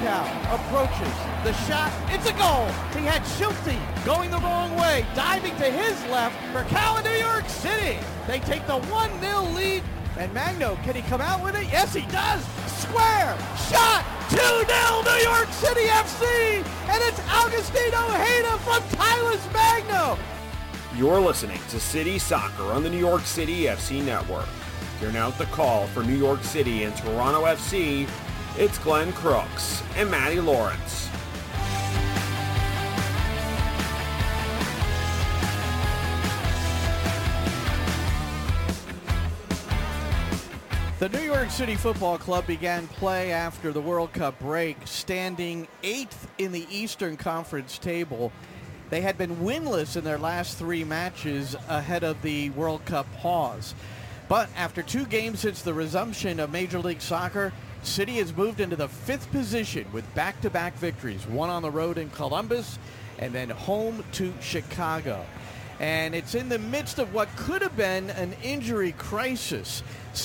Mercal approaches the shot. It's a goal. He had Schulte going the wrong way, diving to his left. Mercal in New York City. They take the 1-0 lead. And Magno, can he come out with it? Yes, he does. Square shot. 2-0 New York City FC. And it's Agustin Ojeda from Tylus Magno. You're listening to City Soccer on the New York City FC Network. Here now at the call for New York City and Toronto FC, it's Glenn Crooks and Matty Lawrence. The New York City Football Club began play after the World Cup break, standing 8th in the Eastern Conference table. They had been winless in their last 3 matches ahead of the World Cup pause. But after 2 games since the resumption of Major League Soccer, City has moved into the 5th position with back-to-back victories, one on the road in Columbus and then home to Chicago. And it's in the midst of what could have been an injury crisis.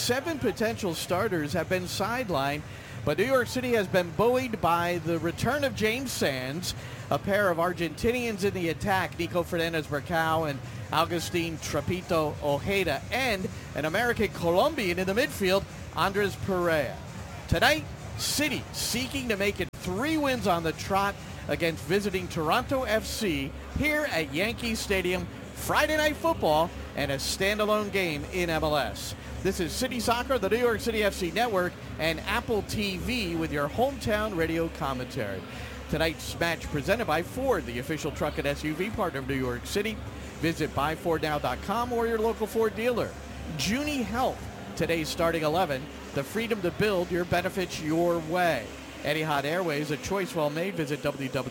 7 potential starters have been sidelined, but New York City has been buoyed by the return of James Sands, a pair of Argentinians in the attack, Nico Fernandez-Mercal and Agustin Trapito Ojeda, and an American Colombian in the midfield, Andres Perea. Tonight, City seeking to make it 3 wins on the trot against visiting Toronto FC here at Yankee Stadium, Friday Night Football, and a standalone game in MLS. This is City Soccer, the New York City FC Network, and Apple TV with your hometown radio commentary. Tonight's match presented by Ford, the official truck and SUV partner of New York City. Visit buyfordnow.com or your local Ford dealer. Juni Health, today's starting 11, the freedom to build your benefits your way. Etihad Airways, a choice well made. Visit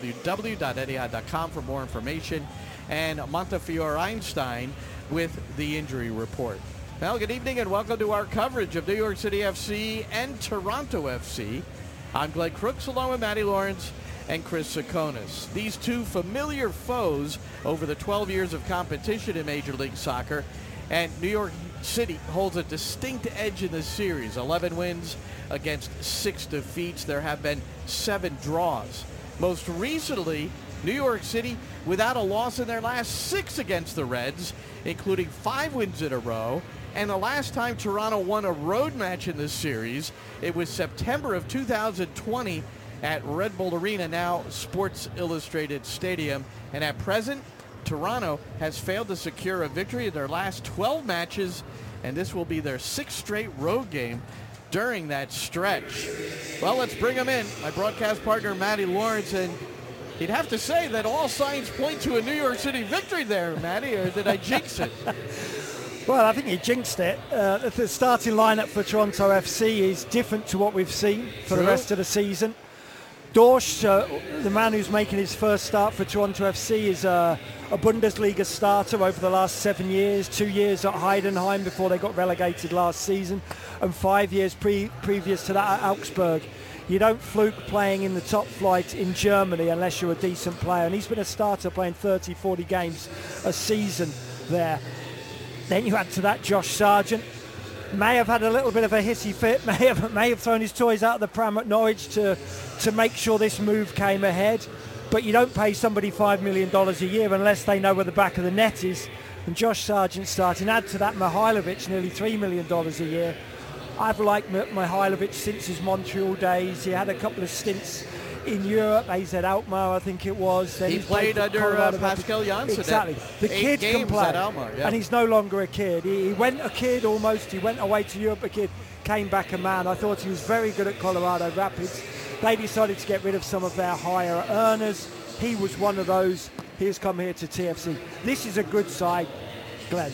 www.etihad.com for more information. And Montefiore Einstein with the injury report. Well, good evening and welcome to our coverage of New York City FC and Toronto FC. I'm Glenn Crooks along with Matty Lawrence and Chris Sakonis. These 2 familiar foes over the 12 years of competition in Major League Soccer, and New York City holds a distinct edge in this series. 11 wins against 6 defeats. There have been 7 draws. Most recently, New York City without a loss in their last 6 against the Reds, including 5 wins in a row. And the last time Toronto won a road match in this series, it was September of 2020 at Red Bull Arena, now Sports Illustrated Stadium. And at present, Toronto has failed to secure a victory in their last 12 matches, and this will be their 6th straight road game during that stretch. Well, let's bring him in. My broadcast partner, Matty Lawrence, and you'd have to say that all signs point to a New York City victory there, Matty, or did I jinx it? Well, I think you jinxed it. The starting lineup for Toronto FC is different to what we've seen for the rest of the season. Dorsch, the man who's making his first start for Toronto FC, is a Bundesliga starter over the last 7 years, 2 years at Heidenheim before they got relegated last season, and 5 years previous to that at Augsburg. You don't fluke playing in the top flight in Germany unless you're a decent player, and he's been a starter playing 30, 40 games a season there. Then you add to that Josh Sargent. May have had a little bit of a hissy fit, may have thrown his toys out of the pram at Norwich to make sure this move came ahead. But you don't pay somebody $5 million a year unless they know where the back of the net is. And Josh Sargent starting. Add to that Mihailovic, nearly $3 million a year. I've liked Mihailovic since his Montreal days. He had a couple of stints in Europe, AZ Alkmaar, I think it was. Then he played under Pascal Janssen. Exactly. The kid can play, Alkmaar, yeah. And he's no longer a kid. He went a kid almost. He went away to Europe a kid, came back a man. I thought he was very good at Colorado Rapids. They decided to get rid of some of their higher earners. He was one of those. He has come here to TFC. This is a good side, Glenn.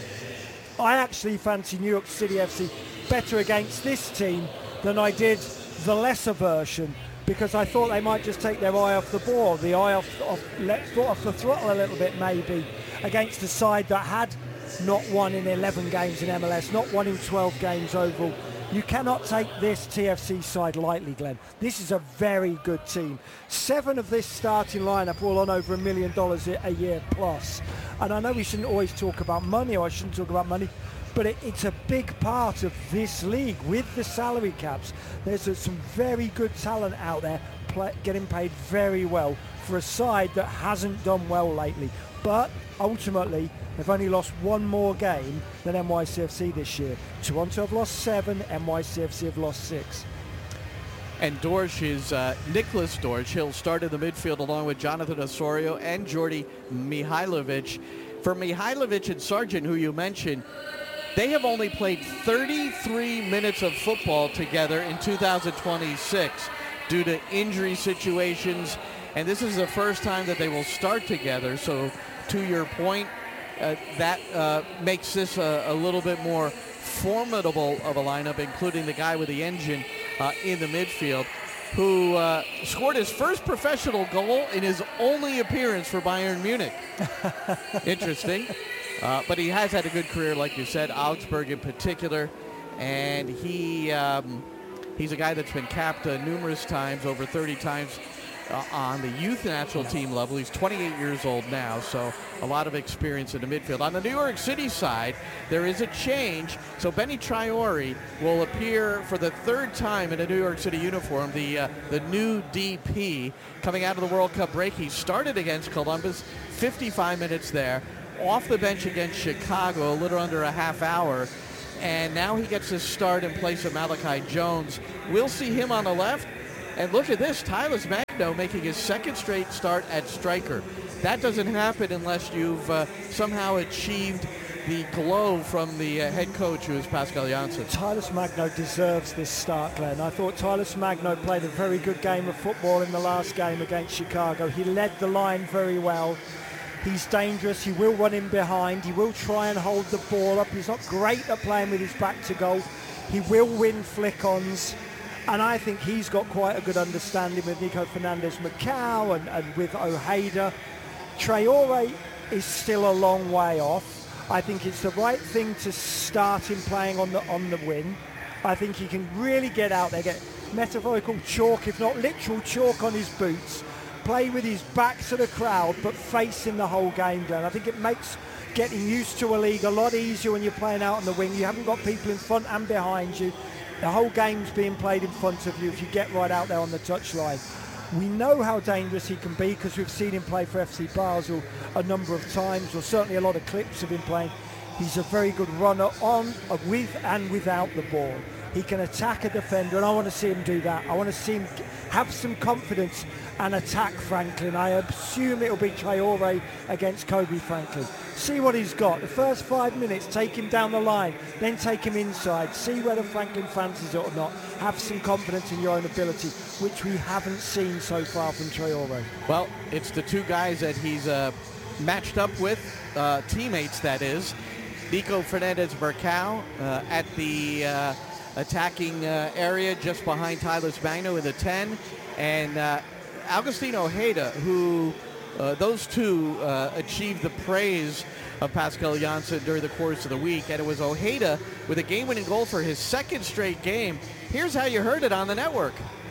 I actually fancy New York City FC better against this team than I did the lesser version, because I thought they might just take their eye off the ball, the eye off the throttle a little bit maybe, against a side that had not won in 11 games in MLS, not won in 12 games overall. You cannot take this TFC side lightly, Glenn. This is a very good team. 7 of this starting lineup all on over $1 million a year plus. And I know we shouldn't always talk about money, or I shouldn't talk about money, but it's a big part of this league with the salary caps. There's some very good talent out there, getting paid very well for a side that hasn't done well lately. But ultimately, they've only lost one more game than NYCFC this year. Toronto have lost 7, NYCFC have lost 6. And Dorsch is Nicholas Dorsch. He'll start in the midfield along with Jonathan Osorio and Jordi Mihailovic. For Mihailovic and Sargent, who you mentioned, they have only played 33 minutes of football together in 2026 due to injury situations. And this is the first time that they will start together. So to your point, that makes this a little bit more formidable of a lineup, including the guy with the engine in the midfield, who scored his first professional goal in his only appearance for Bayern Munich. Interesting. But he has had a good career, like you said, Augsburg in particular. And he's a guy that's been capped numerous times, over 30 times on the youth national team level. He's 28 years old now, so a lot of experience in the midfield. On the New York City side, there is a change. So Benny Traore will appear for the third time in a New York City uniform, the new DP. Coming out of the World Cup break, he started against Columbus, 55 minutes there. Off the bench against Chicago, a little under a half hour. And now he gets his start in place of Malachi Jones. We'll see him on the left. And look at this, Tylus Magno making his second straight start at striker. That doesn't happen unless you've somehow achieved the glow from the head coach, who is Pascal Janssen. Tylus Magno deserves this start, Glenn. I thought Tylus Magno played a very good game of football in the last game against Chicago. He led the line very well. He's dangerous. He will run in behind. He will try and hold the ball up. He's not great at playing with his back to goal. He will win flick-ons. And I think he's got quite a good understanding with Nico Fernandez-Macau and with Ojeda. Traore is still a long way off. I think it's the right thing to start him playing on the wing. I think he can really get out there, get metaphorical chalk, if not literal chalk on his boots, play with his back to the crowd, but facing the whole game, Glenn. I think it makes getting used to a league a lot easier when you're playing out on the wing. You haven't got people in front and behind you. The whole game's being played in front of you if you get right out there on the touchline. We know how dangerous he can be because we've seen him play for FC Basel a number of times, or certainly a lot of clips of him playing. He's a very good runner on, with and without the ball. He can attack a defender, and I want to see him do that. I want to see him have some confidence and attack Franklin. I assume it'll be Traore against Kobe Franklin. See what he's got. The first 5 minutes, take him down the line, then take him inside. See whether Franklin fancies it or not. Have some confidence in your own ability, which we haven't seen so far from Traore. Well, it's the two guys that he's matched up with, teammates that is. Nico Fernandez-Macau at the attacking area just behind Tylus Magno in the 10. And Agustin Ojeda, who those two achieved the praise of Pascal Janssen during the course of the week. And it was Ojeda with a game-winning goal for his second straight game. Here's how you heard it on the network.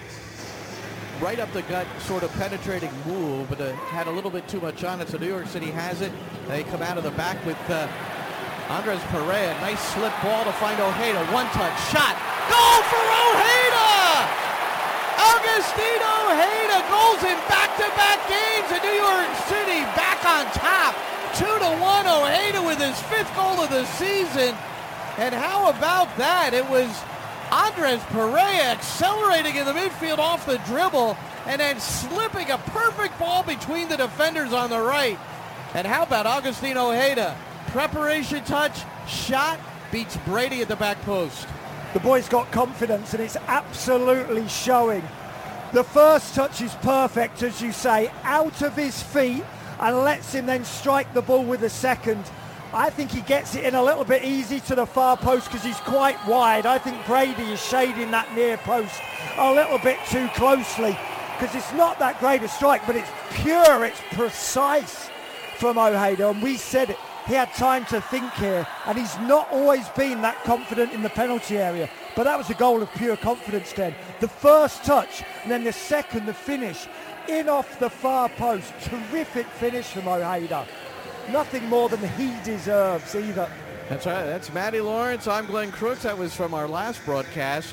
Right up the gut, sort of penetrating move, but had a little bit too much on it, so New York City has it. They come out of the back with Andres Perea. Nice slip ball to find Ojeda. One-touch shot. Goal for Ojeda! Agustin Ojeda goals in back-to-back games, and New York City back on top. 2-1, Ojeda with his 5th goal of the season. And how about that? It was Andres Perea accelerating in the midfield off the dribble and then slipping a perfect ball between the defenders on the right. And how about Agustin Ojeda? Preparation touch, shot, beats Brady at the back post. The boy's got confidence and it's absolutely showing. The first touch is perfect, as you say, out of his feet, and lets him then strike the ball with the second. I think he gets it in a little bit easy to the far post because he's quite wide. I think Brady is shading that near post a little bit too closely because it's not that great a strike, but it's pure, it's precise from Ojeda, and we said it. He had time to think here, and he's not always been that confident in the penalty area. But that was a goal of pure confidence then. The first touch, and then the second, the finish, in off the far post. Terrific finish from Ojeda. Nothing more than he deserves either. That's right. That's Matty Lawrence. I'm Glenn Crooks. That was from our last broadcast.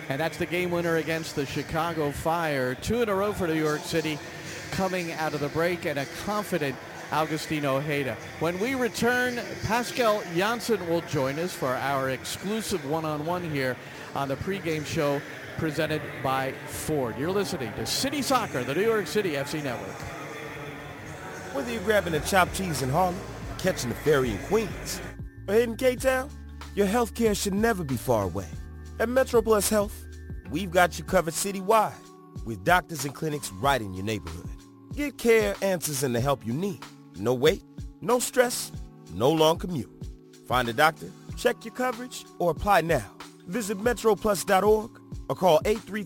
And that's the game winner against the Chicago Fire. 2 in a row for New York City coming out of the break, and a confident Agustin Ojeda. When we return, Pascal Janssen will join us for our exclusive one-on-one here on the pregame show presented by Ford. You're listening to City Soccer, the New York City FC Network. Whether you're grabbing a chopped cheese in Harlem, catching the ferry in Queens, or heading K-Town, your health care should never be far away. At MetroPlus Health, we've got you covered citywide with doctors and clinics right in your neighborhood. Get care, answers, and the help you need. No wait, no stress, no long commute. Find a doctor, check your coverage, or apply now. Visit metroplus.org or call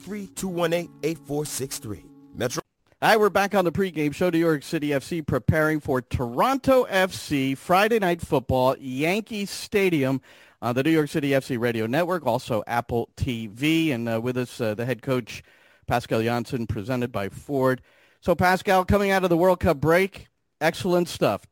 833-218-8463. Metro. All right, we're back on the pregame show. New York City FC preparing for Toronto FC Friday Night Football, Yankee Stadium on the New York City FC Radio Network, also Apple TV. And with us, the head coach, Pascal Janssen, presented by Ford. So, Pascal, coming out of the World Cup break, excellent stuff.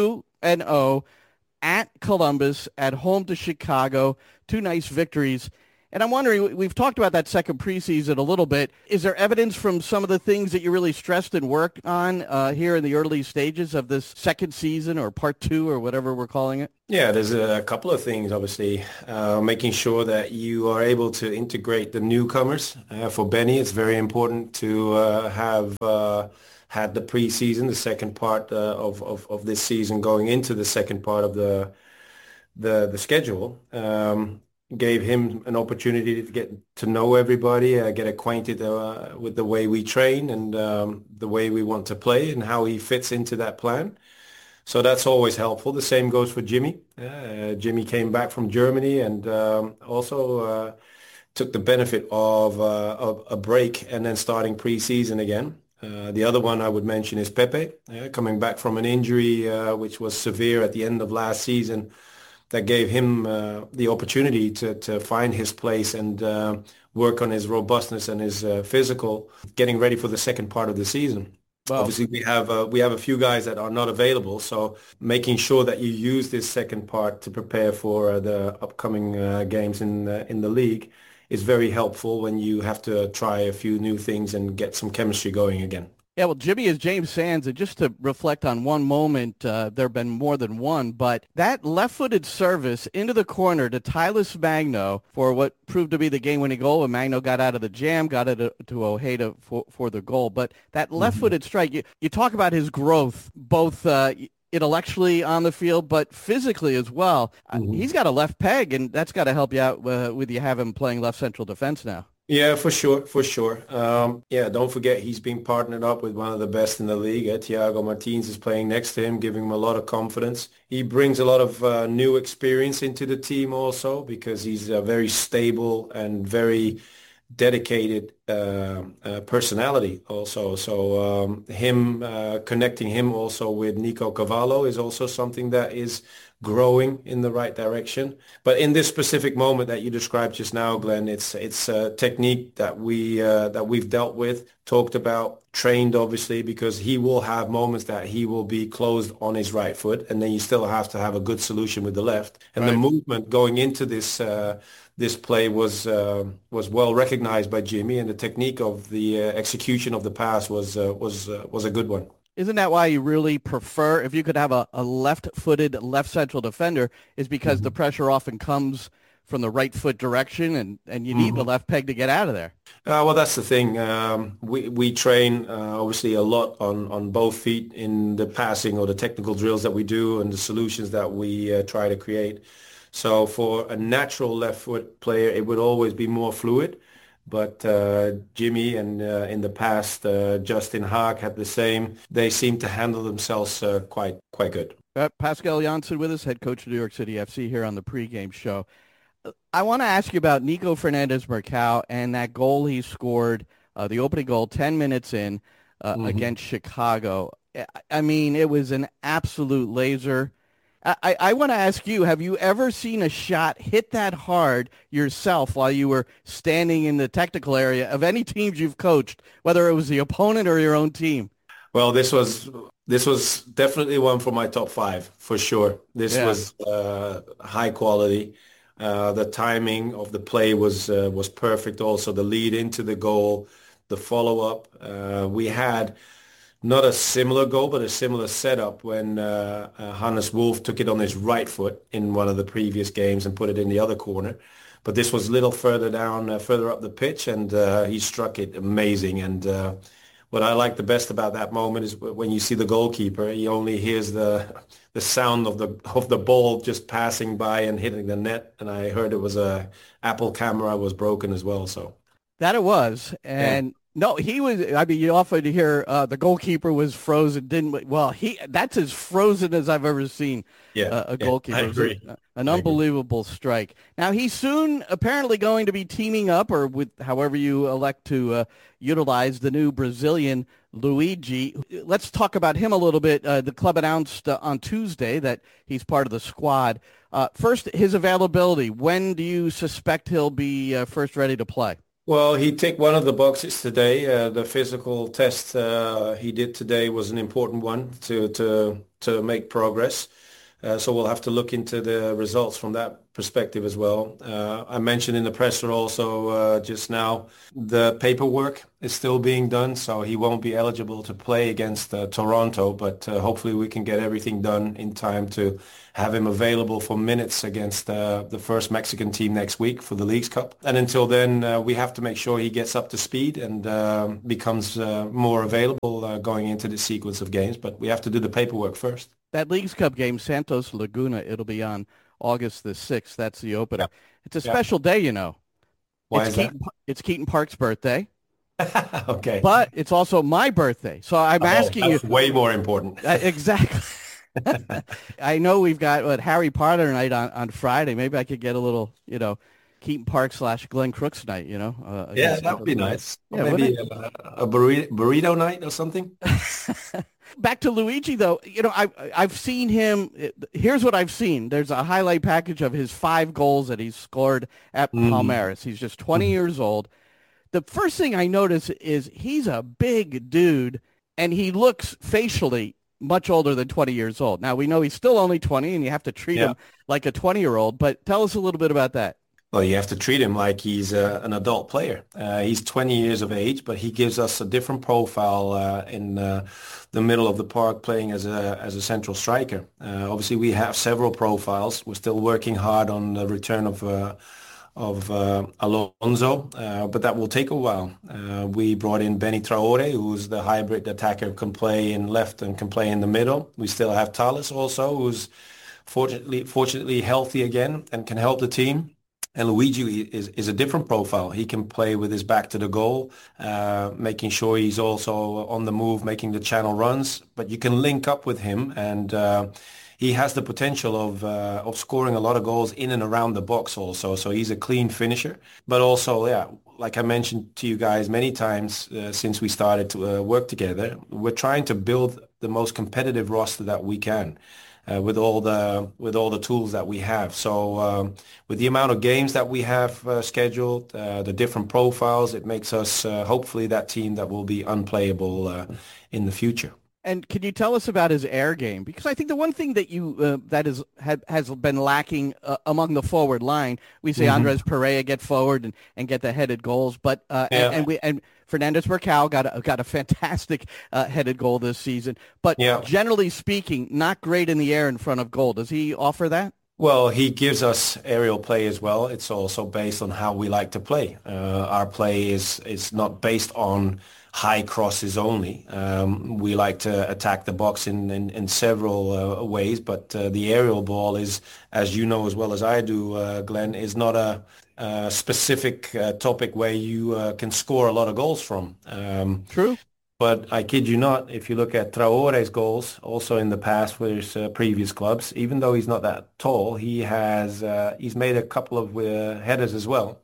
2-0 at Columbus, at home to Chicago. 2 nice victories. And I'm wondering, we've talked about that second preseason a little bit. Is there evidence from some of the things that you really stressed and worked on here in the early stages of this second season, or part 2, or whatever we're calling it? Yeah, there's a couple of things, obviously. Making sure that you are able to integrate the newcomers. For Benny, it's very important to have had the preseason, the second part of this season, going into the second part of the schedule. Gave him an opportunity to get to know everybody, get acquainted with the way we train and the way we want to play and how he fits into that plan. So that's always helpful. The same goes for Jimmy. Jimmy came back from Germany and also took the benefit of a break and then starting preseason again. The other one I would mention is Pepe, coming back from an injury which was severe at the end of last season. That gave him the opportunity to find his place and work on his robustness and his physical, getting ready for the second part of the season. Well, obviously, we have a few guys that are not available, so making sure that you use this second part to prepare for the upcoming games in the league is very helpful when you have to try a few new things and get some chemistry going again. Yeah, well, Jimmy is James Sands, and just to reflect on one moment, there have been more than one, but that left-footed service into the corner to Tylus Magno for what proved to be the game-winning goal when Magno got out of the jam, got it to Ojeda for the goal. But that left-footed strike, you talk about his growth, both intellectually on the field, but physically as well. He's got a left peg, and that's got to help you out with you have him playing left central defense now. Yeah, for sure. Don't forget he's being partnered up with one of the best in the league. Thiago Martins is playing next to him, giving him a lot of confidence. He brings a lot of new experience into the team also because he's a very stable and very dedicated personality also. So connecting him also with Nico Cavallo is also something that is growing in the right direction. But in this specific moment that you described just now, Glenn, it's a technique that we've dealt with, talked about, trained obviously, because he will have moments that he will be closed on his right foot, and then you still have to have a good solution with the left. And the movement going into this play was well recognized by Jimmy, and the technique of the execution of the pass was a good one. Isn't that why you really prefer, if you could have a left-footed left central defender, is because the pressure often comes from the right foot direction, and you need the left peg to get out of there? Well, that's the thing. We train obviously a lot on both feet in the passing or the technical drills that we do and the solutions that we try to create. So for a natural left foot player, it would always be more fluid. But Jimmy and in the past, Justin Haak had the same. They seem to handle themselves quite good. Pascal Janssen with us, head coach of New York City FC here on the pregame show. I want to ask you about Nico Fernandez-Mercado and that goal he scored, the opening goal 10 minutes in against Chicago. I mean, it was an absolute laser. I want to ask you, have you ever seen a shot hit that hard yourself while you were standing in the technical area of any teams you've coached, whether it was the opponent or your own team? Well, this was definitely one for my top 5, for sure. This was high quality. The timing of the play was perfect. Also, the lead into the goal, the follow-up. We had not a similar goal, but a similar setup when Hannes Wolf took it on his right foot in one of the previous games and put it in the other corner. But this was a little further down, further up the pitch, and he struck it amazing. And what I like the best about that moment is when you see the goalkeeper, he only hears the sound of the ball just passing by and hitting the net. And I heard it was a Apple camera was broken as well. So that it was, and. Yeah. No, he was. I mean, you often hear the goalkeeper was frozen. That's as frozen as I've ever seen a goalkeeper. I agree. An unbelievable strike. Now, he's soon apparently going to be teaming up, or with however you elect to utilize the new Brazilian Luigi. Let's talk about him a little bit. The club announced on Tuesday that he's part of the squad. First, his availability. When do you suspect he'll be first ready to play? Well, he ticked one of the boxes today. The physical test he did today was an important one to make progress. So we'll have to look into the results from that perspective as well. I mentioned in the presser also just now, the paperwork is still being done, so he won't be eligible to play against Toronto, but hopefully we can get everything done in time to have him available for minutes against the first Mexican team next week for the Leagues Cup. And until then, we have to make sure he gets up to speed and becomes more available going into the sequence of games, but we have to do the paperwork first. That Leagues Cup game, Santos Laguna, it'll be on August the 6th. That's the opener. Yep. It's a special day, you know. Why is that? It's Keaton Park's birthday. Okay. But it's also my birthday. So I'm asking you. That's way more important. Exactly. I know we've got Harry Potter night on Friday. Maybe I could get a little, Keaton Park / Glenn Crooks night, Yeah, that would be nice. Yeah, maybe a burrito night or something. Back to Luigi, though, I've seen him. Here's what I've seen. There's a highlight package of his 5 goals that he's scored at Palmeiras. He's just 20 years old. The first thing I notice is he's a big dude, and he looks facially much older than 20 years old. Now, we know he's still only 20, and you have to treat him like a 20-year-old, but tell us a little bit about that. Well, you have to treat him like he's an adult player. He's 20 years of age, but he gives us a different profile in the middle of the park playing as a central striker. Obviously, we have several profiles. We're still working hard on the return of Alonso, but that will take a while. We brought in Benny Traore, who's the hybrid attacker, can play in left and can play in the middle. We still have Thales also, who's fortunately healthy again and can help the team. And Luigi is a different profile. He can play with his back to the goal, making sure he's also on the move, making the channel runs. But you can link up with him, and he has the potential of scoring a lot of goals in and around the box also. So he's a clean finisher. But also, like I mentioned to you guys many times since we started to work together, we're trying to build the most competitive roster that we can. With all the tools that we have. So with the amount of games that we have scheduled, the different profiles, it makes us hopefully that team that will be unplayable in the future. And can you tell us about his air game? Because I think the one thing that has been lacking among the forward line, we say Andres Pereira get forward and get the headed goals, but and Fernandez Mercado got a fantastic headed goal this season. But generally speaking, not great in the air in front of goal. Does he offer that? Well, he gives us aerial play as well. It's also based on how we like to play. Our play is not based on high crosses only. We like to attack the box in several ways, but the aerial ball is, as you know as well as I do, Glenn, is not a specific topic where you can score a lot of goals from. True. But I kid you not, if you look at Traore's goals, also in the past with his previous clubs, even though he's not that tall, he's made a couple of headers as well.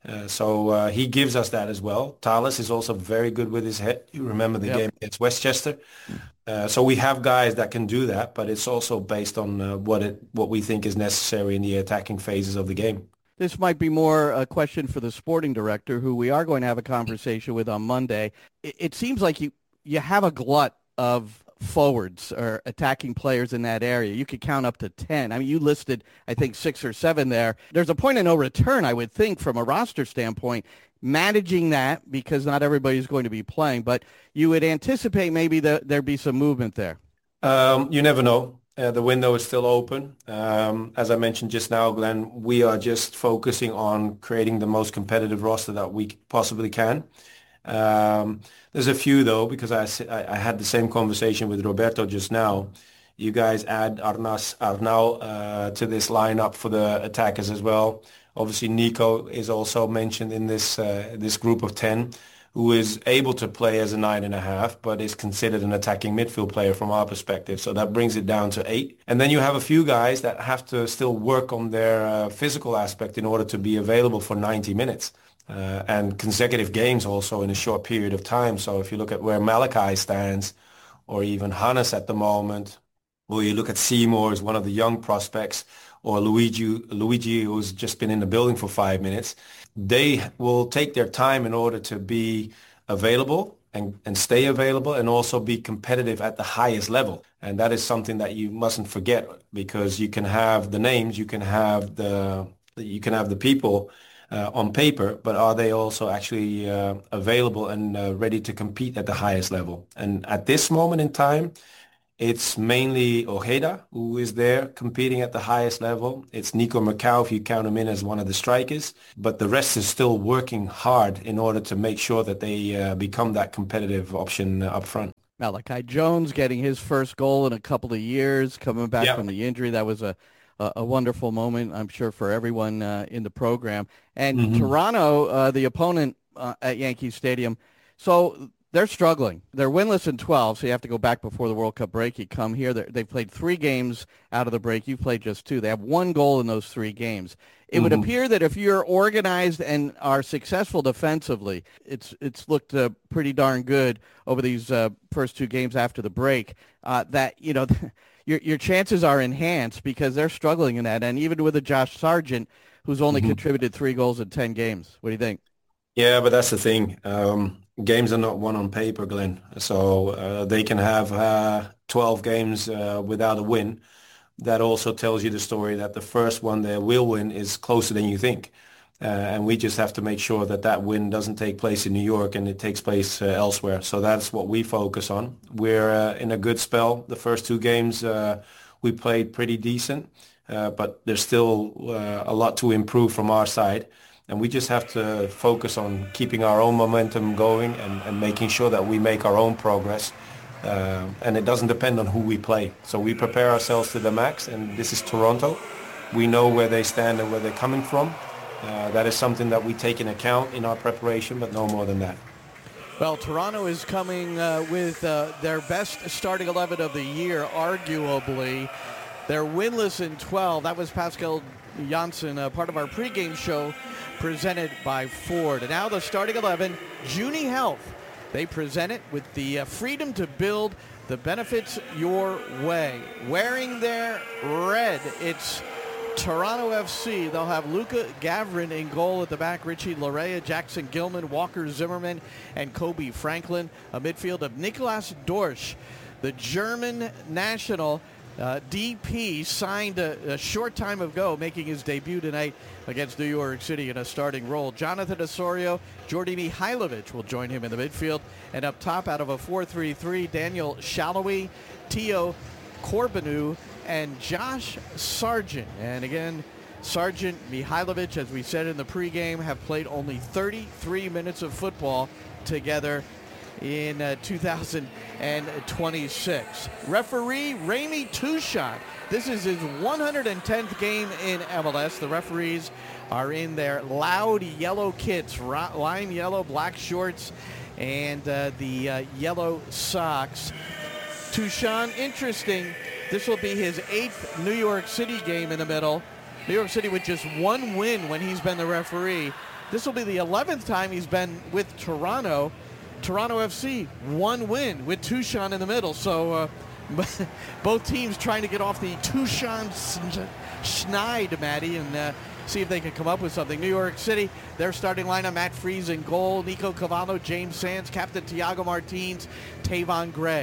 So he gives us that as well. Thales is also very good with his head. You remember the game against Westchester. So we have guys that can do that, but it's also based on what we think is necessary in the attacking phases of the game. This might be more a question for the sporting director, who we are going to have a conversation with on Monday. It seems like you have a glut of forwards or attacking players in that area. You could count up to 10. I mean, you listed, I think, 6 or 7 there. There's a point of no return, I would think, from a roster standpoint, managing that because not everybody's going to be playing. But you would anticipate maybe there'd be some movement there. You never know. The window is still open. As I mentioned just now, Glenn, we are just focusing on creating the most competitive roster that we possibly can. There's a few, though, because I had the same conversation with Roberto just now. You guys add Arnau to this lineup for the attackers as well. Obviously, Nico is also mentioned in this group of 10, who is able to play as a 9.5, but is considered an attacking midfield player from our perspective. So that brings it down to 8. And then you have a few guys that have to still work on their physical aspect in order to be available for 90 minutes. And consecutive games also in a short period of time. So if you look at where Malachi stands, or even Hannes at the moment, or you look at Seymour as one of the young prospects, or Luigi, who's just been in the building for 5 minutes, they will take their time in order to be available and stay available and also be competitive at the highest level. And that is something that you mustn't forget, because you can have the names, you can have the people on paper, but are they also actually available and ready to compete at the highest level? And at this moment in time, it's mainly Ojeda who is there competing at the highest level. It's Nico Mercau if you count him in as one of the strikers. But the rest is still working hard in order to make sure that they become that competitive option up front. Malachi Jones getting his first goal in a couple of years, coming back from the injury. That was a wonderful moment, I'm sure, for everyone in the program. And Toronto, the opponent at Yankee Stadium, so they're struggling. They're winless in 12, so you have to go back before the World Cup break. You come here. They've played 3 games out of the break. You've played just 2. They have 1 goal in those 3 games. It would appear that if you're organized and are successful defensively, it's looked pretty darn good over these first 2 games after the break, that, you know, your chances are enhanced because they're struggling in that. And even with a Josh Sargent, who's only contributed 3 goals in 10 games. What do you think? Yeah, but that's the thing. Games are not won on paper, Glenn. So they can have 12 games without a win. That also tells you the story that the first one they will win is closer than you think. And we just have to make sure that that win doesn't take place in New York and it takes place elsewhere. So that's what we focus on. We're in a good spell. The first 2 games we played pretty decent, but there's still a lot to improve from our side. And we just have to focus on keeping our own momentum going and making sure that we make our own progress. And it doesn't depend on who we play. So we prepare ourselves to the max, and this is Toronto. We know where they stand and where they're coming from. That is something that we take in account in our preparation, but no more than that. Well, Toronto is coming with their best starting 11 of the year, arguably. They're winless in 12. That was Pascal Janssen, part of our pregame show presented by Ford. And now the starting 11, Juni Health. They present it with the freedom to build the benefits your way. Wearing their red, it's Toronto FC. They'll have Luca Gavrin in goal at the back, Richie Larea, Jackson Gilman, Walker Zimmerman, and Kobe Franklin. A midfield of Nicolas Dorsch, the German national DP, signed a short time ago, making his debut tonight against New York City in a starting role. Jonathan Osorio, Jordi Mihailovic will join him in the midfield. And up top, out of a 4-3-3, Daniel Shallowy, Tio Corbanu, and Josh Sargent. And again, Sargent, Mihailovic, as we said in the pregame, have played only 33 minutes of football together in 2026. Referee Remy Touchon. This is his 110th game in MLS. The referees are in their loud yellow kits, lime yellow, black shorts, and the yellow socks. Touchon, interesting. This will be his 8th New York City game in the middle. New York City with just 1 win when he's been the referee. This will be the 11th time he's been with Toronto. Toronto FC, 1 win with Touchon in the middle. So both teams trying to get off the Touchon schneid, Maddie, and see if they can come up with something. New York City, their starting lineup: Matt Freese in goal, Nico Cavallo, James Sands, Captain Thiago Martins, Tavon Gray.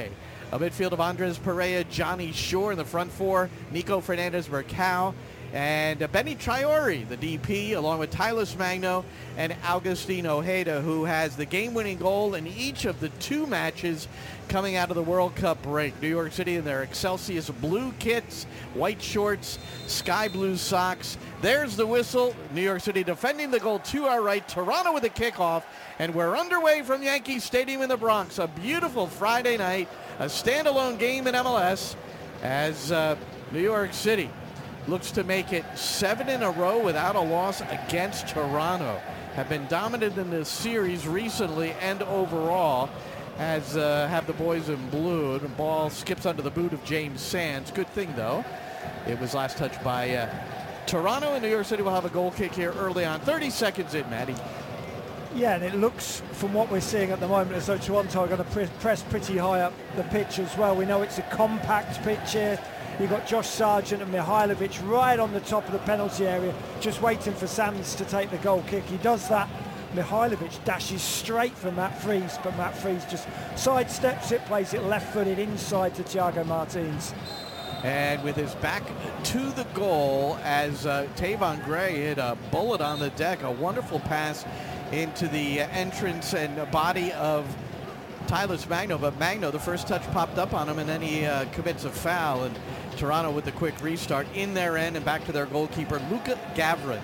A midfield of Andres Pereira, Johnny Shore in the front four, Nico Fernandez-Mercado, and Benny Traore, the DP, along with Tylus Magno and Agustin Ojeda, who has the game-winning goal in each of the 2 matches coming out of the World Cup break. New York City in their Excelsius blue kits, white shorts, sky blue socks. There's the whistle. New York City defending the goal to our right. Toronto with the kickoff, and we're underway from Yankee Stadium in the Bronx. A beautiful Friday night, a standalone game in MLS as New York City looks to make it 7 in a row without a loss against Toronto. Have been dominant in this series recently and overall, as have the boys in blue. The ball skips under the boot of James Sands. Good thing, though. It was last touched by Toronto, and New York City will have a goal kick here early on. 30 seconds in, Maddie. Yeah, and it looks, from what we're seeing at the moment, as though Toronto are going to press pretty high up the pitch as well. We know it's a compact pitch here. You've got Josh Sargent and Mihailovic right on the top of the penalty area, just waiting for Sands to take the goal kick. He does that. Mihailovic dashes straight for Matt Freese, but Matt Freese just sidesteps it, plays it left-footed inside to Thiago Martins. And with his back to the goal, as Tavon Gray hit a bullet on the deck, a wonderful pass into the entrance and body of Tylus Magno, but Magno, the first touch popped up on him, and then he commits a foul, and Toronto with the quick restart in their end and back to their goalkeeper, Luka Gavran.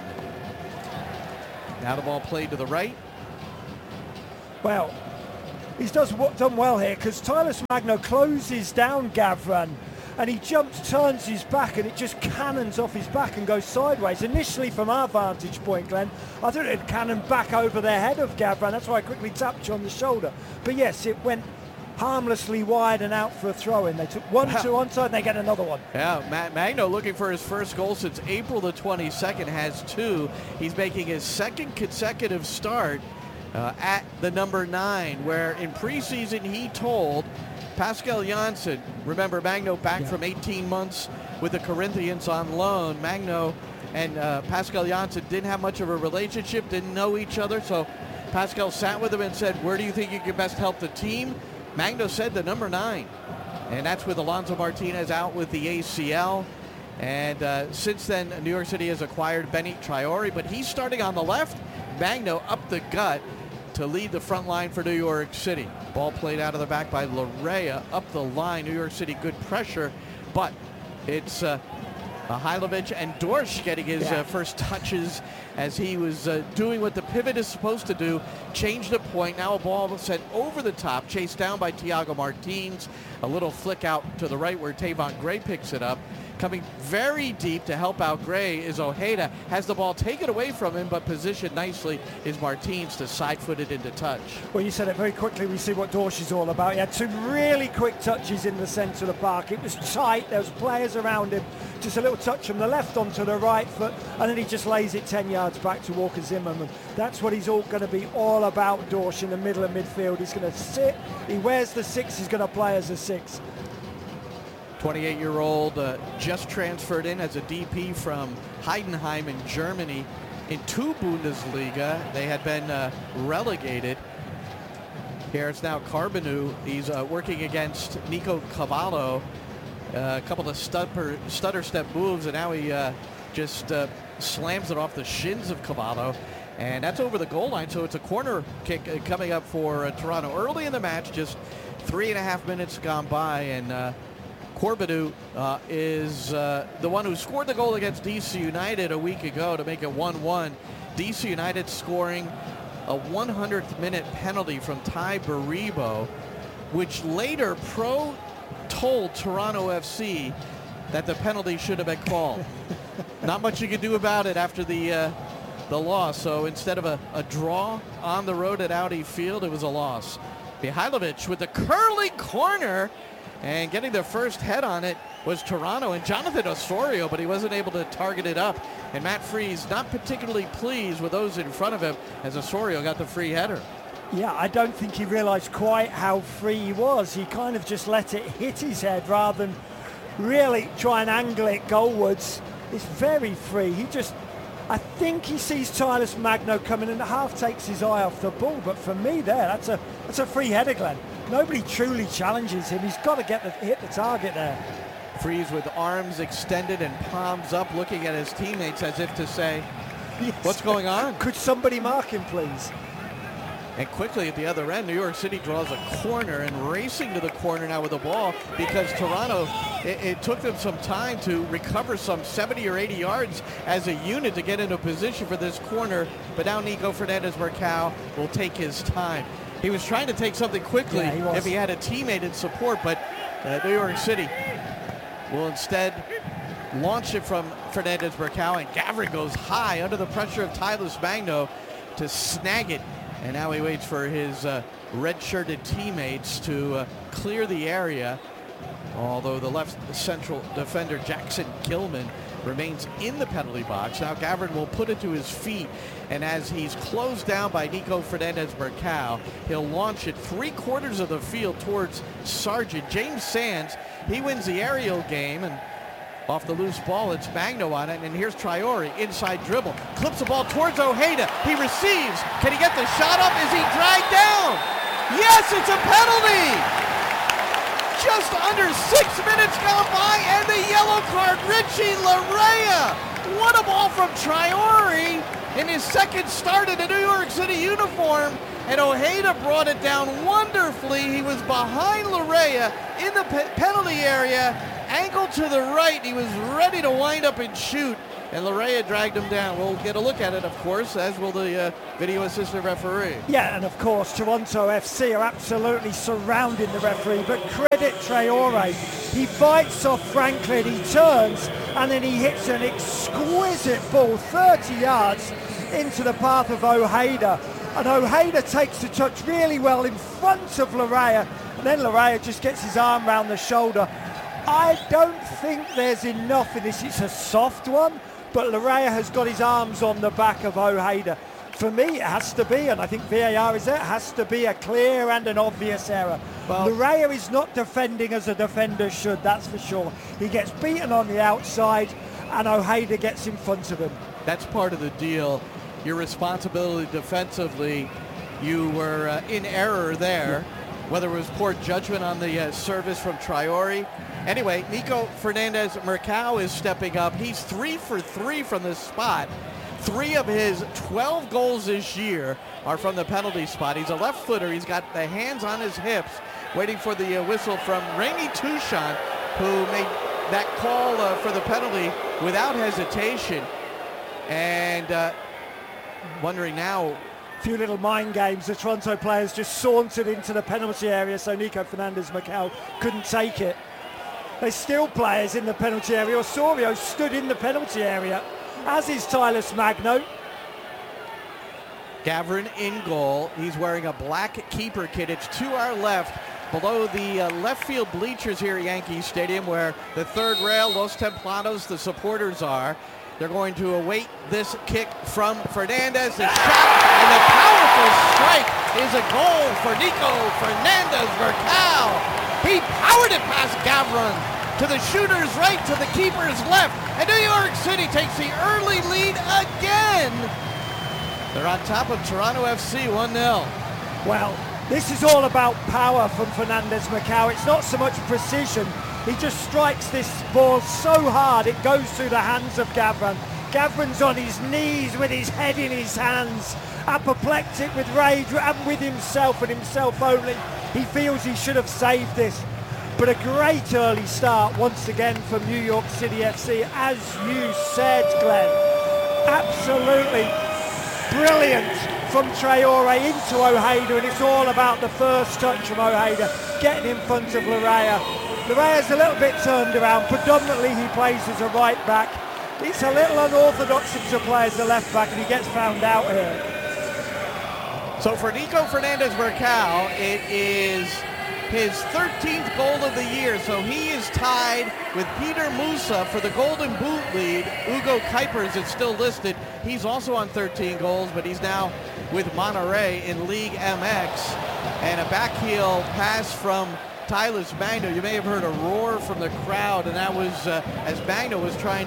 Now the ball played to the right. Well, he's done well here, because Tylus Magno closes down Gavran, and he jumps, turns his back, and it just cannons off his back and goes sideways. Initially, from our vantage point, Glenn, I thought it'd cannon back over the head of Gavran. That's why I quickly tapped you on the shoulder. But yes, it went harmlessly wide and out for a throw-in. They took one to one side, and they get another one. Yeah, Magno looking for his first goal since April the 22nd, has 2. He's making his second consecutive start at the number 9, where in preseason he told Pascal Janssen, remember Magno back from 18 months with the Corinthians on loan. Magno and Pascal Janssen didn't have much of a relationship, didn't know each other, so Pascal sat with him and said, where do you think you can best help the team? Magno said the number 9, and that's with Alonso Martinez out with the ACL. And since then, New York City has acquired Benny Traore, but he's starting on the left. Magno up the gut to lead the front line for New York City. Ball played out of the back by Larea up the line. New York City, good pressure, but it's Mihailovic and Dorsch getting his first touches as he was doing what the pivot is supposed to do, changed the point. Now a ball sent over the top, chased down by Thiago Martins. A little flick out to the right where Tavon Gray picks it up. Coming very deep to help out Gray is Ojeda. Has the ball taken away from him, but positioned nicely is Martins to side-foot it into touch. Well, you said it very quickly. We see what Dorsch is all about. He had 2 really quick touches in the centre of the park. It was tight. There was players around him. Just a little touch from the left onto the right foot, and then he just lays it 10 yards back to Walker Zimmerman. That's what he's all going to be all about, Dorsch, in the middle of midfield. He's going to sit. He wears the 6. He's going to play as a 6. 28-year-old just transferred in as a DP from Heidenheim in Germany into Bundesliga. They had been relegated. Here it's now Carbonu. He's working against Nico Cavallo. A couple of stutter step moves, and now he just slams it off the shins of Cavallo. And that's over the goal line, so it's a corner kick coming up for Toronto. Early in the match, just 3.5 minutes gone by, and Carbonu is the one who scored the goal against DC United a week ago to make it 1-1. DC United scoring a 100th minute penalty from Ty Baribo, which later told Toronto FC that the penalty should have been called. Not much you could do about it after the loss. So instead of a draw on the road at Audi Field, it was a loss. Mihailovic with the curling corner, and getting the first head on it was Toronto and Jonathan Osorio, but he wasn't able to target it up. And Matt Freese not particularly pleased with those in front of him as Osorio got the free header. Yeah, I don't think he realised quite how free he was. He kind of just let it hit his head rather than really try and angle it goalwards. It's very free. He just I think he sees Tylus Magno coming and half takes his eye off the ball, but for me that's a free header, Glenn. Nobody truly challenges him. He's got to hit the target there. Freeze with arms extended and palms up, looking at his teammates as if to say, Yes. what's going on? Could somebody mark him, please? And quickly at the other end, New York City draws a corner and racing to the corner now with the ball because Toronto, it took them some time to recover some 70 or 80 yards as a unit to get into position for this corner. But now Nico Fernandez-Marcao will take his time. He was trying to take something quickly if he had a teammate in support, but New York City will instead launch it from Fernandez-Marcao, and Gavrin goes high under the pressure of Tylus Magno to snag it. And now he waits for his red-shirted teammates to clear the area, although the left central defender Jackson Gilman remains in the penalty box. Now Gavrin will put it to his feet, and as he's closed down by Nico Fernandez-Marcao, he'll launch it 3/4 of the field towards Sargent. James Sands, he wins the aerial game, and off the loose ball, it's Magno on it, and here's Traore, inside dribble, clips the ball towards Ojeda. He receives. Can he get the shot up? Is he dragged down? Yes, it's a penalty! Just under 6 minutes gone by, and the yellow card, Richie Laryea. What a ball from Traore in his second start in a New York City uniform, and Ojeda brought it down wonderfully. He was behind Laryea in the penalty area, angled to the right. He was ready to wind up and shoot, and Laryea dragged him down. We'll get a look at it, of course, as will the video assistant referee. Yeah, and of course, Toronto FC are absolutely surrounding the referee, but credit Traore. He bites off Franklin, he turns, and then he hits an exquisite ball 30 yards into the path of Ojeda. And Ojeda takes the touch really well in front of Laryea, and then Laryea just gets his arm round the shoulder. I don't think there's enough in this. It's a soft one, but Laryea has got his arms on the back of Ojeda. For me, it has to be, and I think VAR is there, it has to be a clear and an obvious error. Well, Laryea is not defending as a defender should, that's for sure. He gets beaten on the outside, and Ojeda gets in front of him. That's part of the deal. Your responsibility defensively, you were in error there, whether it was poor judgment on the service from Traore. Anyway, Nico Fernandez-Marcao is stepping up. He's 3 for 3 from this spot. 3 of his 12 goals this year are from the penalty spot. He's a left footer. He's got the hands on his hips, waiting for the whistle from Rainy Touchon, who made that call for the penalty without hesitation. And wondering now, a few little mind games. The Toronto players just sauntered into the penalty area, so Nico Fernandez-Marcao couldn't take it. There's still players in the penalty area. Osorio stood in the penalty area, as is Tylus Magno. Gavrin in goal. He's wearing a black keeper kit. It's to our left, below the left field bleachers here at Yankee Stadium, where the third rail, Los Templados, the supporters are. They're going to await this kick from Fernandez. The shot and the powerful strike is a goal for Nico Fernandez-Marcao. He powered it past Gavrin to the shooter's right, to the keeper's left. And New York City takes the early lead again. They're on top of Toronto FC 1-0. Well, this is all about power from Fernandez-Marcao. It's not so much precision. He just strikes this ball so hard it goes through the hands of Gavrin. Gavrin's on his knees with his head in his hands, apoplectic with rage and with himself and himself only. He feels he should have saved this. But a great early start once again from New York City FC, as you said, Glenn. Absolutely brilliant from Traore into Ojeda, and it's all about the first touch from Ojeda, getting in front of Laryea. Larea's a little bit turned around. Predominantly he plays as a right back. It's a little unorthodox to play as a left back, and he gets found out here. So for Nico Fernandez-Marcao, it is his 13th goal of the year. So he is tied with Peter Musa for the Golden Boot lead. Ugo Kuipers is still listed. He's also on 13 goals, but he's now with Monterrey in League MX. And a backheel pass from Tylus Magno. You may have heard a roar from the crowd, and that was as Magno was trying to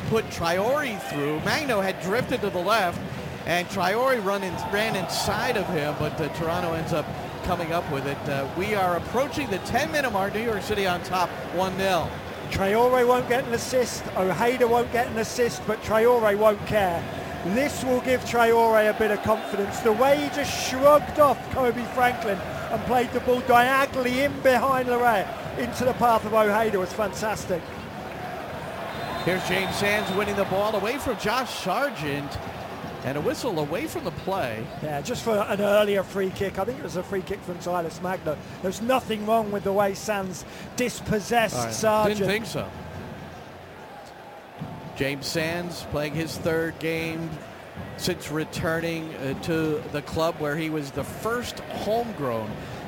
put Traore through. Magno had drifted to the left, and Traore ran inside of him, but Toronto ends up coming up with it. We are approaching the 10-minute mark. New York City on top, 1-0. Traore won't get an assist, Ojeda won't get an assist, but Traore won't care. This will give Traore a bit of confidence. The way he just shrugged off Kobe Franklin and played the ball diagonally in behind Lorette into the path of Ojeda was fantastic. Here's James Sands winning the ball away from Josh Sargent, and a whistle away from the play. Yeah, just for an earlier free kick. I think it was a free kick from Tyler Magno. There's nothing wrong with the way Sands dispossessed Sargent. Didn't think so. James Sands playing his third game since returning to the club where he was the first homegrown,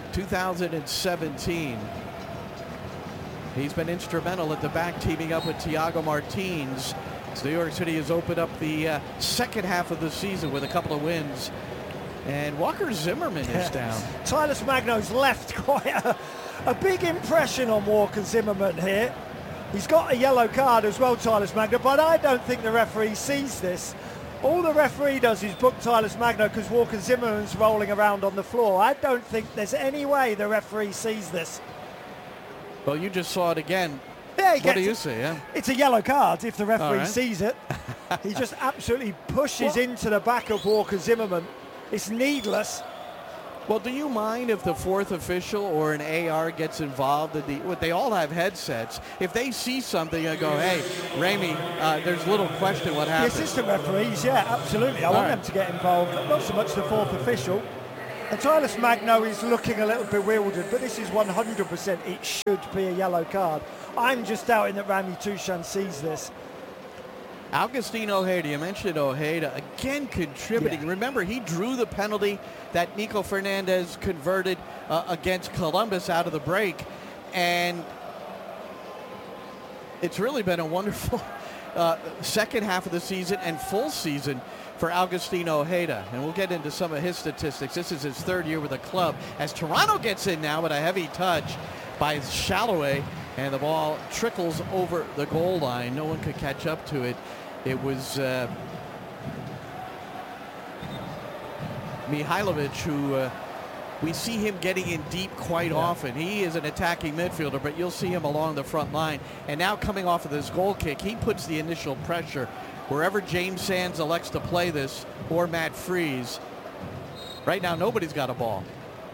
2017. He's been instrumental at the back, teaming up with Thiago Martins. So New York City has opened up the second half of the season with a couple of wins. And Walker Zimmerman is down. Tyler Magno's left quite a big impression on Walker Zimmerman here. He's got a yellow card as well, Tyler Magno, but I don't think the referee sees this. All the referee does is book Tyler Magno because Walker Zimmerman's rolling around on the floor. I don't think there's any way the referee sees this. Well, you just saw it again. Yeah, what do you see? Yeah. It's a yellow card if the referee right. sees it. He just absolutely pushes into the back of Walker Zimmerman. It's needless. Well, do you mind if the fourth official or an AR gets involved? They all have headsets. If they see something and go, hey, Ramey, there's little question what happened. The assistant referees, yeah, absolutely. I want them to get involved. Not so much the fourth official. And Tyler Magno is looking a little bewildered, but this is 100%. It should be a yellow card. I'm just doubting that Rami Touchon sees this. Augustine Ojeda, you mentioned Ojeda, again contributing. Yeah. Remember, he drew the penalty that Nico Fernandez converted against Columbus out of the break. And it's really been a wonderful second half of the season and full season for Augustine Ojeda. And we'll get into some of his statistics. This is his third year with the club. As Toronto gets in now with a heavy touch by Shalloway, and the ball trickles over the goal line. No one could catch up to it. It was Mihailovic who we see him getting in deep quite often. He is an attacking midfielder, but you'll see him along the front line. And now coming off of this goal kick, he puts the initial pressure. Wherever James Sands elects to play this, or Matt Freese, right now nobody's got a ball.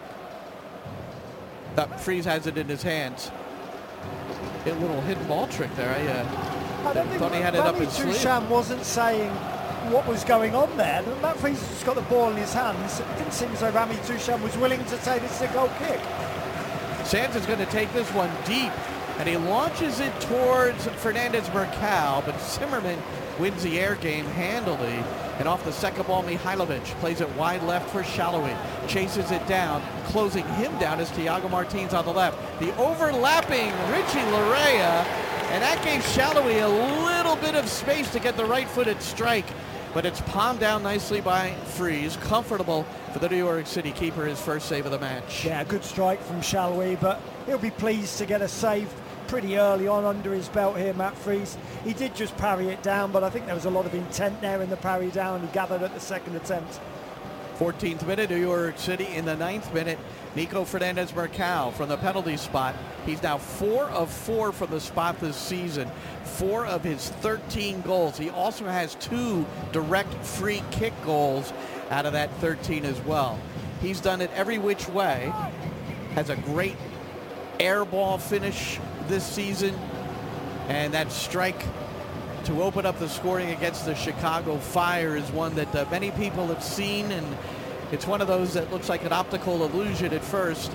Freese has it in his hands. A little hidden ball trick there. I don't thought he had it up his sleeve. Touchon wasn't saying what was going on there. Matt Freese has got the ball in his hands. It didn't seem as though Rami Touchon was willing to say this is a goal kick. Sands is going to take this one deep, and he launches it towards Fernandez-Mercal, but Zimmerman wins the air game handily. And off the second ball, Mihailovic plays it wide left for Shalloway. Chases it down. Closing him down is Thiago Martins on the left. The overlapping Richie Laryea, and that gave Shalloway a little bit of space to get the right-footed strike. But it's palmed down nicely by Freese. Comfortable for the New York City keeper, his first save of the match. Yeah, good strike from Shalloway, but he'll be pleased to get a save pretty early on under his belt here, Matt Freese. He did just parry it down, but I think there was a lot of intent there in the parry down. He gathered at the second attempt. 14th minute, New York City. In the 9th minute, Nico Fernandez-Mercal from the penalty spot. He's now 4 of 4 from the spot this season. 4 of his 13 goals. He also has 2 direct free kick goals out of that 13 as well. He's done it every which way. Has a great air ball finish this season, and that strike to open up the scoring against the Chicago Fire is one that many people have seen, and it's one of those that looks like an optical illusion at first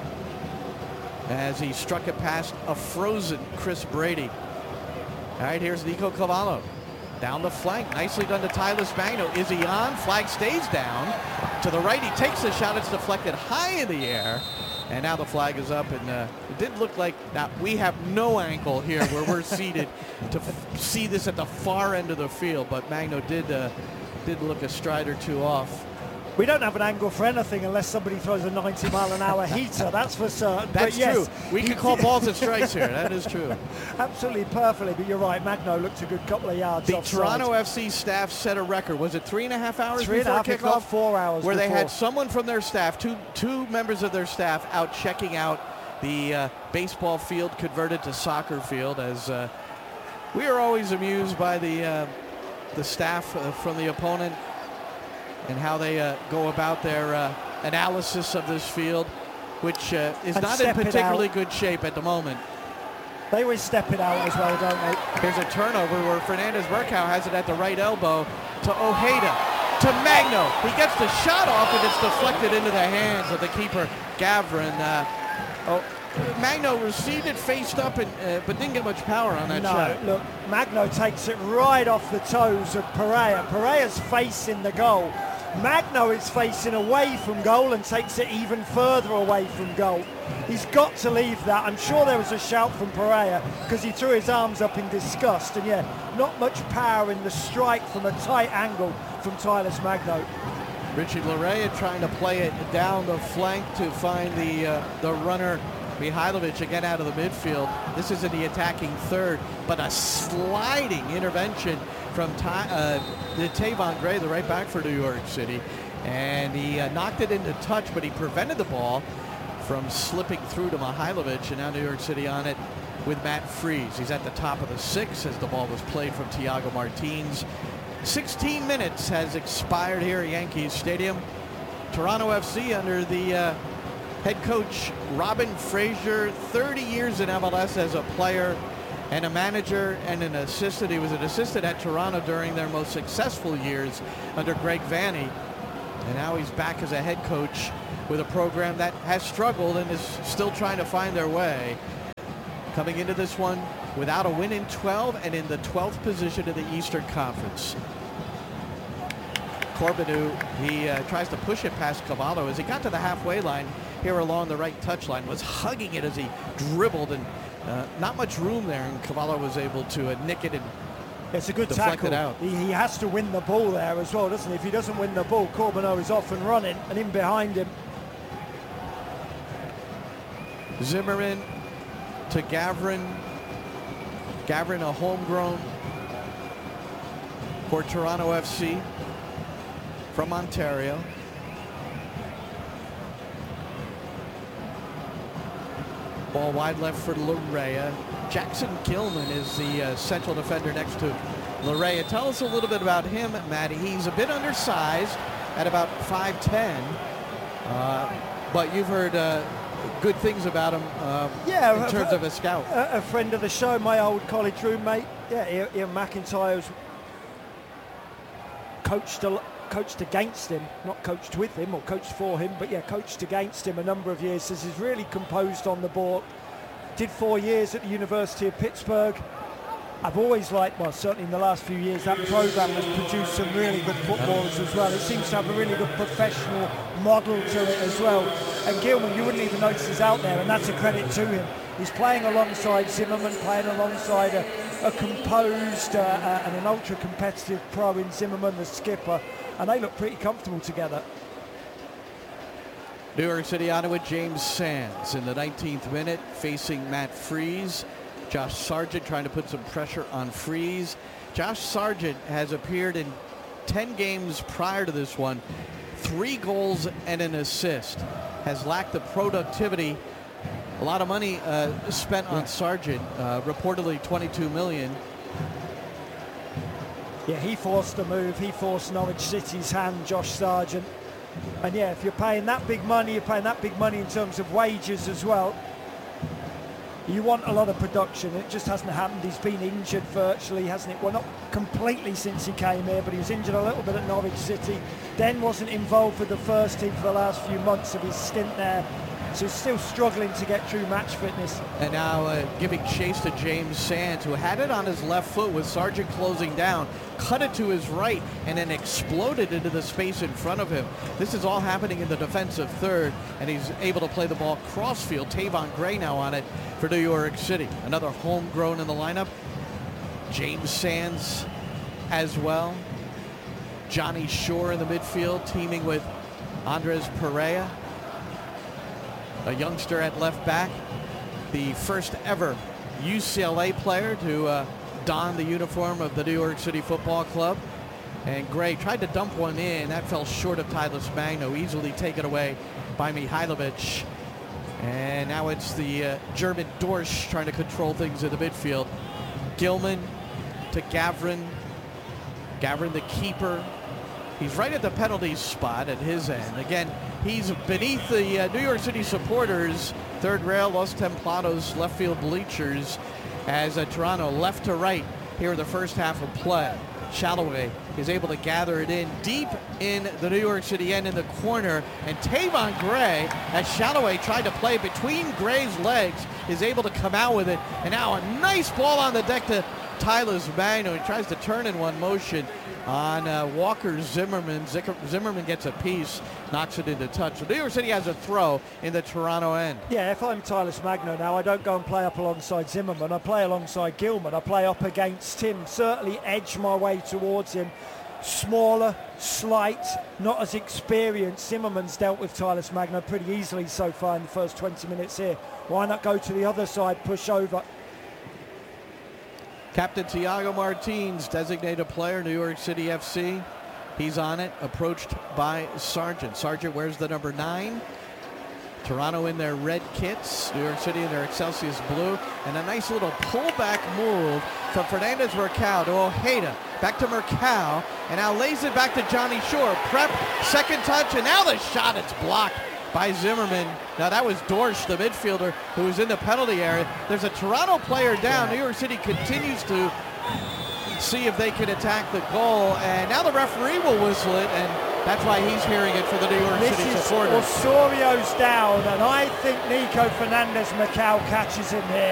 as he struck it past a frozen Chris Brady. All right, here's Nico Cavallo down the flank, nicely done to Tyler Magno. Is he on? Flag stays down to the right. He takes the shot. It's deflected high in the air. And now the flag is up, and it didn't look like, now we have no angle here where we're seated to see this at the far end of the field, but Magno did look a stride or two off. We don't have an angle for anything unless somebody throws a 90-mile-an-hour heater, that's for certain. That's true. We can call balls and strikes here. That is true. Absolutely perfectly, but you're right. Magno looked a good couple of yards The offside. Toronto FC staff set a record. Was it 3.5 hours before 3.5, kickoff? 4 hours where before. they had someone from their staff, two members of their staff, out checking out the baseball field converted to soccer field. As we are always amused by the staff from the opponent and how they go about their analysis of this field, which is not in particularly good shape at the moment. They always step it out as well, don't they? Here's a turnover where Fernandez Murkow has it at the right elbow to Ojeda, to Magno. He gets the shot off and it's deflected into the hands of the keeper, Gavrin. Magno received it, faced up, but didn't get much power on that shot. Look, Magno takes it right off the toes of Pereira. Pereira's facing the goal. Magno is facing away from goal and takes it even further away from goal. He's got to leave that. I'm sure there was a shout from Pereira because he threw his arms up in disgust. And yeah, not much power in the strike from a tight angle from Tylus Magno. Richie Laryea trying to play it down the flank to find the runner Mihailovic again out of the midfield. This is in the attacking third, but a sliding intervention from Tavon Gray, the right back for New York City. And he knocked it into touch, but he prevented the ball from slipping through to Mihailovic, and now New York City on it with Matt Freese. He's at the top of the six as the ball was played from Thiago Martins. 16 minutes has expired here at Yankee Stadium. Toronto FC under the head coach Robin Fraser, 30 years in MLS as a player and a manager and an assistant. He was an assistant at Toronto during their most successful years under Greg Vanney. And now he's back as a head coach with a program that has struggled and is still trying to find their way. Coming into this one without a win in 12 and in the 12th position in the Eastern Conference. Corbeanu, he tries to push it past Cavallo. As he got to the halfway line here along the right touchline, was hugging it as he dribbled, and not much room there, and Cavallo was able to nick it and it's a good deflect tackle. It out. He has to win the ball there as well, doesn't he? If he doesn't win the ball, Corbeanu is off and running, and in behind him. Zimmerman to Gavrin. Gavrin, a homegrown for Toronto FC from Ontario. Ball wide left for Laryea. Jackson Gilman is the central defender next to Laryea. Tell us a little bit about him, Matty. He's a bit undersized at about 5'10", but you've heard good things about him in terms of a scout. A friend of the show, my old college roommate, Ian McIntyre, who's coached against him, not coached with him or coached for him, but yeah, coached against him a number of years. Says he's really composed on the ball. Did 4 years at the University of Pittsburgh. I've always liked, well, certainly in the last few years, that program has produced some really good footballers as well. It seems to have a really good professional model to it as well. And Gilman, you wouldn't even notice he's out there, and that's a credit to him. He's playing alongside Zimmerman, playing alongside a composed and an ultra-competitive pro in Zimmerman, the skipper, and they look pretty comfortable together. New York City on it with James Sands in the 19th minute, facing Matt Freese. Josh Sargent trying to put some pressure on Freese. Josh Sargent has appeared in 10 games prior to this one, 3 goals and an assist. Has lacked the productivity. A lot of money spent on Sargent, reportedly $22 million. Yeah, he forced the move. He forced Norwich City's hand, Josh Sargent. And yeah, if you're paying that big money, you're paying that big money in terms of wages as well. You want a lot of production. It just hasn't happened. He's been injured virtually, hasn't it? Well, not completely since he came here, but he was injured a little bit at Norwich City. Then wasn't involved with the first team for the last few months of his stint there. So he's still struggling to get true match fitness. And now giving chase to James Sands, who had it on his left foot with Sargent closing down, cut it to his right, and then exploded into the space in front of him. This is all happening in the defensive third, and he's able to play the ball crossfield. Tavon Gray now on it for New York City. Another homegrown in the lineup. James Sands as well. Johnny Shore in the midfield, teaming with Andres Perea, a youngster at left back, the first ever UCLA player to don the uniform of the New York City Football Club. And Gray tried to dump one in. That fell short of Tylus Magno, easily taken away by Mihailovic. And now it's the German Dorsch trying to control things in the midfield. Gilman to Gavrin. Gavrin, the keeper. He's right at the penalty spot at his end. Again, he's beneath the New York City supporters, third rail, Los Templados left field bleachers, as Toronto left to right here in the first half of play. Shalloway is able to gather it in deep in the New York City end in the corner, and Tavon Gray, as Shalloway tried to play between Gray's legs, is able to come out with it. And now a nice ball on the deck to Tylus Magno. He tries to turn in one motion on Walker Zimmerman. Zimmerman gets a piece, knocks it into touch. So New York City has a throw in the Toronto end. Yeah, if I'm Tylus Magno now, I don't go and play up alongside Zimmerman. I play alongside Gilman. I play up against him, certainly edge my way towards him. Smaller, slight, not as experienced. Zimmerman's dealt with Tylus Magno pretty easily so far in the first 20 minutes here. Why not go to the other side, push over? Captain Thiago Martins, designated player, New York City FC. He's on it, approached by Sargent. Sargent wears the number 9. Toronto in their red kits, New York City in their Excelsius blue, and a nice little pullback move from Fernandez Mercado to Ojeda. Back to Mercado, and now lays it back to Johnny Shore. Prep, second touch, and now the shot, it's blocked by Zimmerman. Now that was Dorsch, the midfielder, who was in the penalty area. There's a Toronto player down. New York City continues to see if they can attack the goal, and now the referee will whistle it, and that's why he's hearing it for the New York City supporters. Osorio's down, and I think Nico Fernandez Macau catches him here.